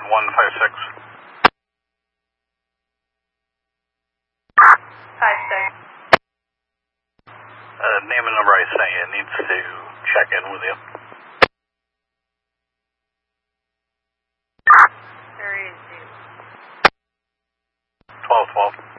Jordan 156. 56. Name and number I sent you. It needs to check in with you. There is 1212.